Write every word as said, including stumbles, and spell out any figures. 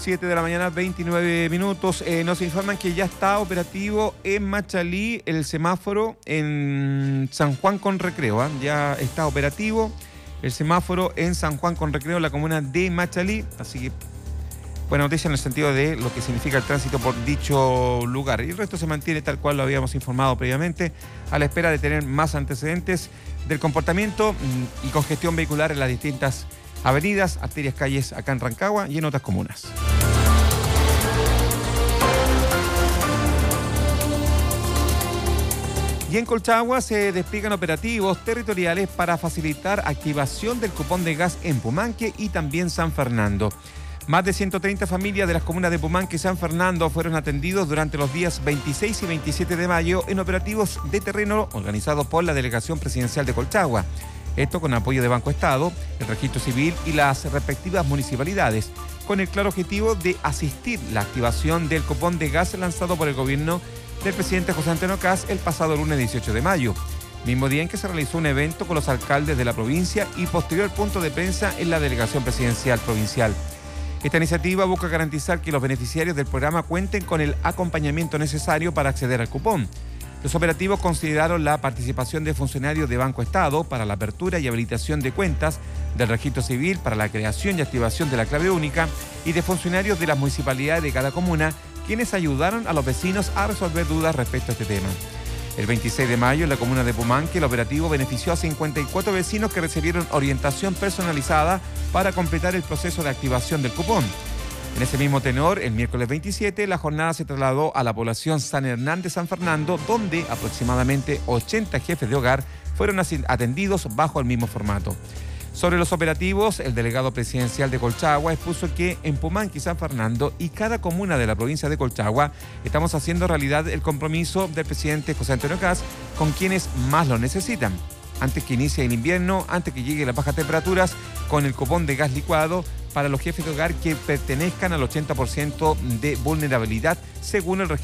siete de la mañana, veintinueve minutos. Eh, nos informan que ya está operativo en Machalí el semáforo en San Juan con Recreo. ¿eh? Ya está operativo el semáforo en San Juan con Recreo, la comuna de Machalí. Así que buena noticia en el sentido de lo que significa el tránsito por dicho lugar. Y el resto se mantiene tal cual lo habíamos informado previamente, a la espera de tener más antecedentes del comportamiento y congestión vehicular en las distintas avenidas, arterias, calles acá en Rancagua y en otras comunas. Y en Colchagua se despliegan operativos territoriales para facilitar activación del cupón de gas en Pumanque y también San Fernando. Más de ciento treinta familias de las comunas de Pumanque y San Fernando fueron atendidos durante los días veintiséis y veintisiete de mayo en operativos de terreno organizados por la Delegación Presidencial de Colchagua. Esto con apoyo de Banco Estado, el Registro Civil y las respectivas municipalidades, con el claro objetivo de asistir la activación del cupón de gas lanzado por el gobierno del presidente José Antonio Kast el pasado lunes dieciocho de mayo, mismo día en que se realizó un evento con los alcaldes de la provincia y posterior punto de prensa en la Delegación Presidencial Provincial. Esta iniciativa busca garantizar que los beneficiarios del programa cuenten con el acompañamiento necesario para acceder al cupón. Los operativos consideraron la participación de funcionarios de Banco Estado para la apertura y habilitación de cuentas, del Registro Civil para la creación y activación de la clave única y de funcionarios de las municipalidades de cada comuna, quienes ayudaron a los vecinos a resolver dudas respecto a este tema. El veintiséis de mayo, en la comuna de Pumanque, el operativo benefició a cincuenta y cuatro vecinos que recibieron orientación personalizada para completar el proceso de activación del cupón. En ese mismo tenor, el miércoles veintisiete, la jornada se trasladó a la población San Hernán de San Fernando, donde aproximadamente ochenta jefes de hogar fueron atendidos bajo el mismo formato. Sobre los operativos, el delegado presidencial de Colchagua expuso que en Pumanque y San Fernando y cada comuna de la provincia de Colchagua estamos haciendo realidad el compromiso del presidente José Antonio Kast con quienes más lo necesitan. Antes que inicie el invierno, antes que lleguen las bajas temperaturas, con el cupón de gas licuado para los jefes de hogar que pertenezcan al ochenta por ciento de vulnerabilidad, según el registro